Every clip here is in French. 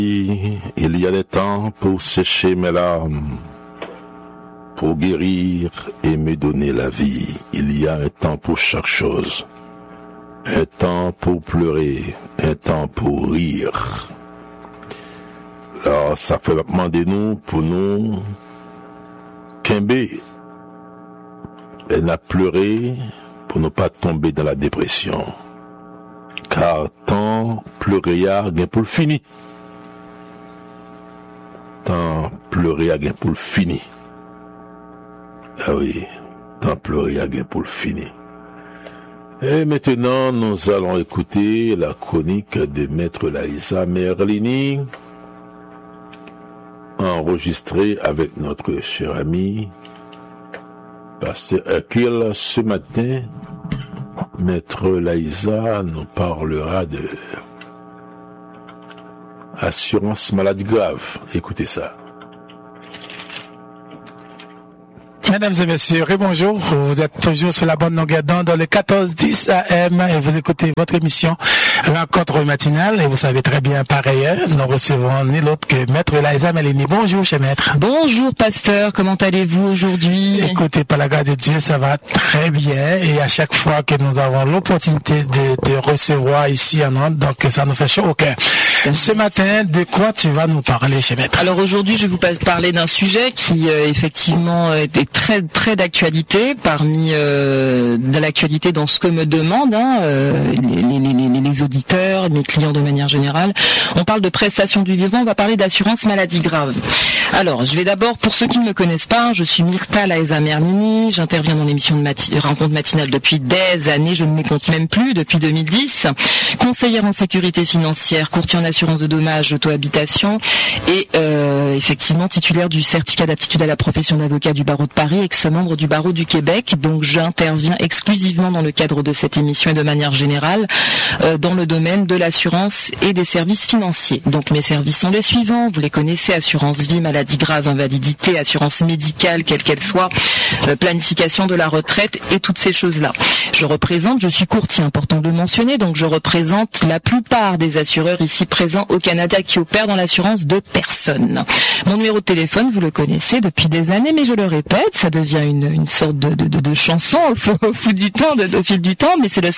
Il y a des temps pour sécher mes larmes, pour guérir et me donner la vie. Il y a un temps pour chaque chose. Un temps pour pleurer, un temps pour rire. Alors, ça fait demander nous, pour nous, Kembe, elle a pleuré pour ne pas tomber dans la dépression. Car tant pleurer a gain pour le fini. Tant pleurer a gain pour le fini. Ah oui, tant pleurer a gain pour le fini. Et maintenant, nous allons écouter la chronique de Maître Laïsa Merlini, enregistrée avec notre cher ami Pasteur Hercule. Ce matin, Maître Laïsa nous parlera de assurance maladie grave. Écoutez ça. Mesdames et messieurs, bonjour. Vous êtes toujours sur la bonne longueur d'onde dans le 14-10 AM et vous écoutez votre émission Rencontre matinale. Et vous savez très bien, par ailleurs, nous recevons ni l'autre que Maître Laïsa Merlini. Bonjour, cher Maître. Bonjour, Pasteur. Comment allez-vous aujourd'hui? Écoutez, par la grâce de Dieu, ça va très bien. Et à chaque fois que nous avons l'opportunité de te recevoir ici en onde, donc ça nous fait chaud au cœur. Ce matin, de quoi tu vas nous parler, cher Maître? Alors aujourd'hui, je vais vous parler d'un sujet qui effectivement est très d'actualité, parmi de l'actualité dans ce que me demandent les auditeurs, mes clients de manière générale. On parle de prestations du vivant, on va parler d'assurance maladie grave. Alors, je vais d'abord, pour ceux qui ne me connaissent pas, je suis Myrtha Laïsa Merlini, j'interviens dans l'émission de Rencontre matinale depuis des années, je ne les compte même plus, depuis 2010, conseillère en sécurité financière, courtier en assurance de dommages, auto-habitation et effectivement titulaire du certificat d'aptitude à la profession d'avocat du barreau de Paris, ex-membre du barreau du Québec. Donc j'interviens exclusivement dans le cadre de cette émission et de manière générale dans le domaine de l'assurance et des services financiers. Donc mes services sont les suivants, vous les connaissez: assurance vie, maladie grave, invalidité, assurance médicale quelle qu'elle soit, planification de la retraite et toutes ces choses-là. Je suis courtier, important de le mentionner, donc je représente la plupart des assureurs ici présents au Canada qui opèrent dans l'assurance de personnes. Mon numéro de téléphone, vous le connaissez depuis des années, mais je le répète, ça devient une sorte de chanson au fil du temps, mais c'est le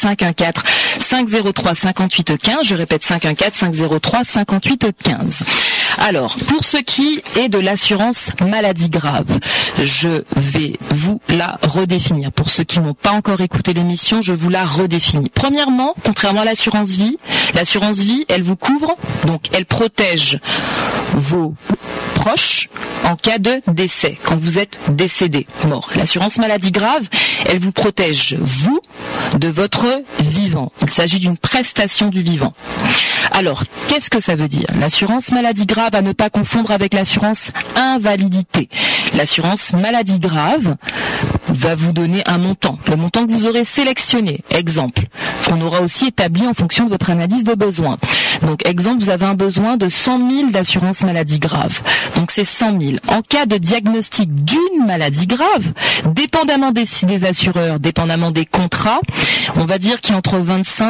514-503-5815. Je répète, 514-503-5815. Alors, pour ce qui est de l'assurance maladie grave, je vais vous la redéfinir. Pour ceux qui n'ont pas encore écouté l'émission, je vous la redéfinis. Premièrement, contrairement à l'assurance vie, elle vous couvre, donc elle protège vos proches en cas de décès, quand vous êtes décédé, mort. L'assurance maladie grave, elle vous protège, vous, de votre vivant. Il s'agit d'une prestation du vivant. Alors, qu'est-ce que ça veut dire? L'assurance maladie grave à ne pas confondre avec l'assurance invalidité. L'assurance maladie grave va vous donner un montant, le montant que vous aurez sélectionné. Exemple, qu'on aura aussi établi en fonction de votre analyse de besoin. Donc, exemple, vous avez un besoin de 100 000 d'assurance maladie grave. Donc, c'est 100 000. En cas de diagnostic d'une maladie grave, dépendamment des assureurs, dépendamment des contrats, on va dire qu'il y a entre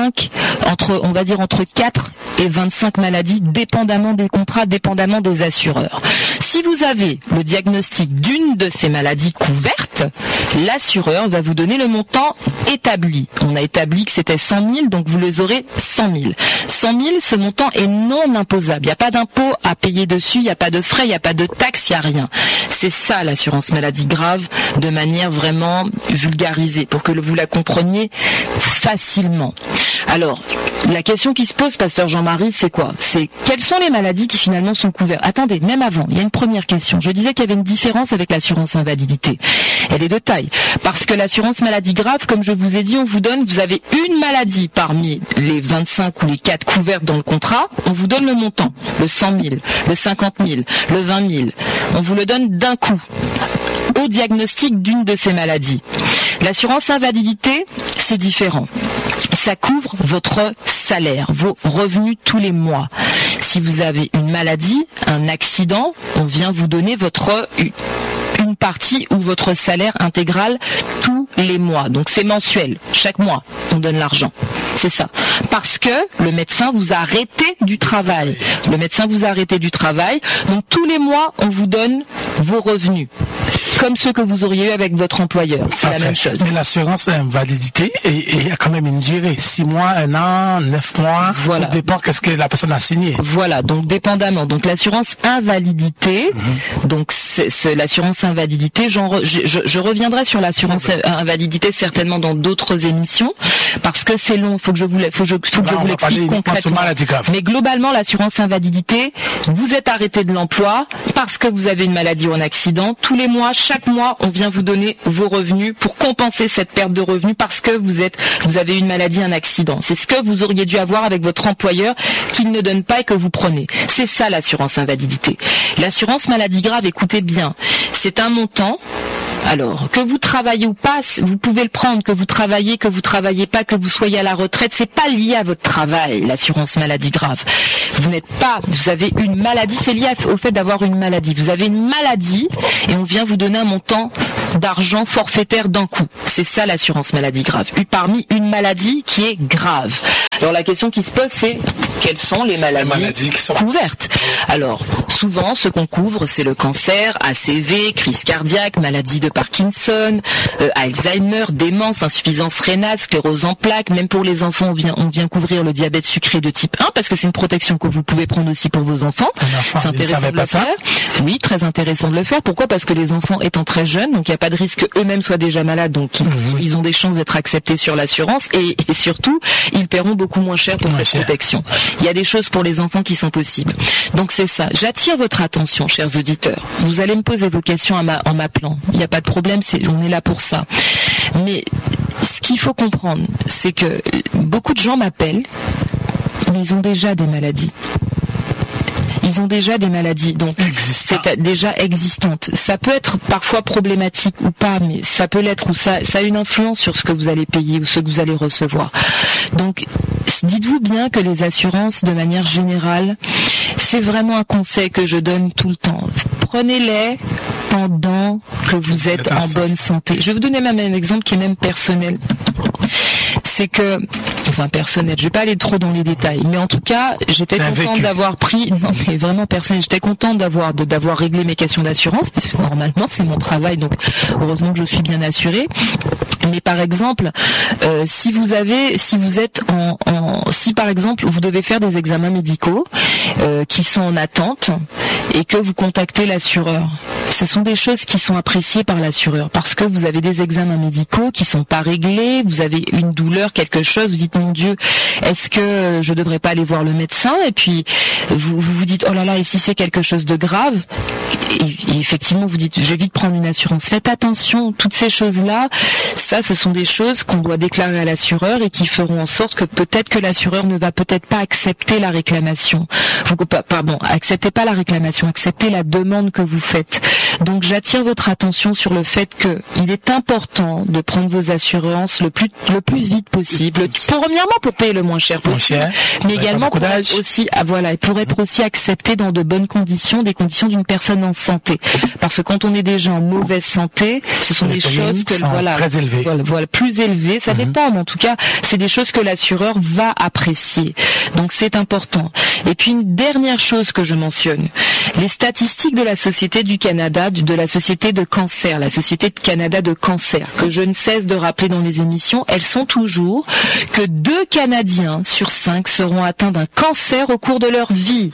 4 et 25 maladies, dépendamment des contrats, dépendamment des assureurs. Si vous avez le diagnostic d'une de ces maladies couvertes, l'assureur va vous donner le montant établi. On a établi que c'était 100 000, donc vous les aurez 100 000. 100 000, ce montant est non imposable. Il n'y a pas d'impôt à payer dessus, il n'y a pas de frais, il n'y a pas de taxes, il n'y a rien. C'est ça l'assurance maladie grave, de manière vraiment vulgarisée, pour que vous la compreniez facilement. Alors, la question qui se pose, Pasteur Jean-Marie, c'est quoi? C'est quelles sont les maladies qui finalement sont couvertes? Attendez, même avant, il y a une première question. Je disais qu'il y avait une différence avec l'assurance invalidité. Elle est de taille. Parce que l'assurance maladie grave, comme je vous ai dit, vous avez une maladie parmi les 25 ou les 4 couvertes dans le contrat, on vous donne le montant, le 100 000, le 50 000, le 20 000. On vous le donne d'un coup, au diagnostic d'une de ces maladies. L'assurance invalidité, c'est différent. Ça couvre votre salaire, vos revenus tous les mois. Si vous avez une maladie, un accident, on vient vous donner votre une partie ou votre salaire intégral tous les mois. Donc c'est mensuel. Chaque mois, on donne l'argent. C'est ça. Parce que le médecin vous a arrêté du travail. Le médecin vous a arrêté du travail. Donc tous les mois, on vous donne vos revenus. Comme ceux que vous auriez eu avec votre employeur. C'est la même chose. Mais l'assurance invalidité, il y a quand même une durée. 6 mois, 1 an, 9 mois. Voilà. Tout dépend qu'est-ce que la personne a signé. Voilà. Donc, dépendamment. Donc, l'assurance invalidité. Donc, c'est l'assurance invalidité. Je reviendrai sur l'assurance invalidité certainement dans d'autres émissions. Parce que c'est long. Faut que je vous l'explique concrètement. Mais globalement, l'assurance invalidité, vous êtes arrêté de l'emploi parce que vous avez une maladie ou un accident. Tous les mois, chaque mois, on vient vous donner vos revenus pour compenser cette perte de revenus parce que vous avez une maladie, un accident. C'est ce que vous auriez dû avoir avec votre employeur qu'il ne donne pas et que vous prenez. C'est ça l'assurance invalidité. L'assurance maladie grave, écoutez bien, c'est un montant. Alors, que vous travaillez ou pas, vous pouvez le prendre, que vous travaillez pas, que vous soyez à la retraite, c'est pas lié à votre travail, l'assurance maladie grave. Vous avez une maladie, c'est lié au fait d'avoir une maladie. Vous avez une maladie et on vient vous donner un montant d'argent forfaitaire d'un coup. C'est ça l'assurance maladie grave. Parmi une maladie qui est grave. Alors la question qui se pose, c'est quelles sont les maladies couvertes? Alors, souvent, ce qu'on couvre, c'est le cancer, ACV, crise cardiaque, maladie de Parkinson, Alzheimer, démence, insuffisance rénale, sclérose en plaques. Même pour les enfants, on vient couvrir le diabète sucré de type 1 parce que c'est une protection que vous pouvez prendre aussi pour vos enfants. C'est intéressant de le faire. Oui, très intéressant de le faire. Pourquoi? Parce que les enfants étant très jeunes, donc il n'y a pas de risque qu'eux-mêmes soient déjà malades, donc ils ont des chances d'être acceptés sur l'assurance et surtout, ils paieront beaucoup moins cher pour cette protection. Il y a des choses pour les enfants qui sont possibles. Donc c'est ça. J'attire votre attention, chers auditeurs. Vous allez me poser vos questions en m'appelant. Il n'y a pas de problème, on est là pour ça. Mais ce qu'il faut comprendre, c'est que beaucoup de gens m'appellent, mais ils ont déjà des maladies. Ils ont déjà des maladies, donc c'est déjà existantes. Ça peut être parfois problématique ou pas, mais ça peut l'être ou ça a une influence sur ce que vous allez payer ou ce que vous allez recevoir. Donc, dites-vous bien que les assurances, de manière générale, c'est vraiment un conseil que je donne tout le temps. Prenez-les pendant que vous êtes en bonne santé. Je vais vous donner même un exemple qui est même personnel. C'est que, personnel, je vais pas aller trop dans les détails, mais en tout cas, j'étais contente d'avoir vraiment personnel, j'étais contente d'avoir réglé mes questions d'assurance, puisque normalement c'est mon travail, donc heureusement que je suis bien assurée. Mais par exemple, si par exemple vous devez faire des examens médicaux qui sont en attente et que vous contactez l'assureur, ce sont des choses qui sont appréciées par l'assureur parce que vous avez des examens médicaux qui sont pas réglés, vous avez une douleur, quelque chose, vous dites mon Dieu, est-ce que je devrais pas aller voir le médecin? Et puis vous dites oh là là, et si c'est quelque chose de grave? Et effectivement vous dites je vais vite prendre une assurance. Faites attention, toutes ces choses-là, ce sont des choses qu'on doit déclarer à l'assureur et qui feront en sorte que peut-être que l'assureur ne va peut-être pas accepter la réclamation. Acceptez pas la réclamation, acceptez la demande que vous faites. Donc j'attire votre attention sur le fait que il est important de prendre vos assurances le plus vite possible. Premièrement pour payer le moins cher possible, mais également pour être aussi accepté dans de bonnes conditions, des conditions d'une personne en santé. Parce que quand on est déjà en mauvaise santé, ce sont des choses que très élevées. Plus élevées, ça dépend, mais en tout cas, c'est des choses que l'assureur va apprécier. Donc c'est important. Et puis une dernière chose que je mentionne, les statistiques de la Société du Canada, de la Société de cancer, la Société de Canada de cancer, que je ne cesse de rappeler dans les émissions, elles sont toujours que 2 Canadiens sur 5 seront atteints d'un cancer au cours de leur vie.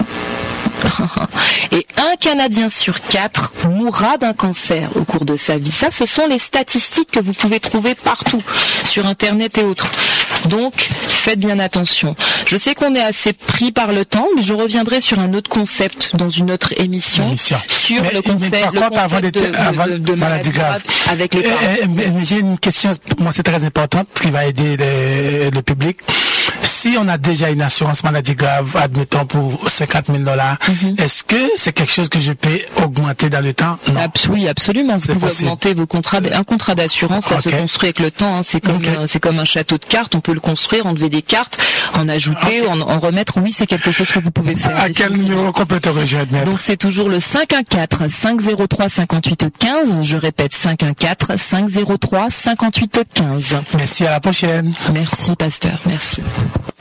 Et 1 Canadien sur 4 mourra d'un cancer au cours de sa vie. Ça, ce sont les statistiques que vous pouvez trouver partout, sur Internet et autres. Donc, faites bien attention. Je sais qu'on est assez pris par le temps, mais je reviendrai sur un autre concept dans une autre émission. Sur le concept de maladie grave avec les parents. Mais j'ai une question, pour moi c'est très importante, qui va aider le public. Si on a déjà une assurance maladie grave, admettons pour $50,000, est-ce que c'est quelque chose que je peux augmenter dans le temps? Non. Oui, absolument. Vous pouvez augmenter vos contrats. Un contrat d'assurance, ça se construit avec le temps. Hein. C'est comme un château de cartes. On peut le construire, enlever des cartes, en ajouter, en remettre. Oui, c'est quelque chose que vous pouvez faire. À quel numéro qu'on peut te rejoindre? Donc c'est toujours le 514-503-5815. Je répète, 514-503-5815. Merci, à la prochaine. Merci, pasteur. Merci.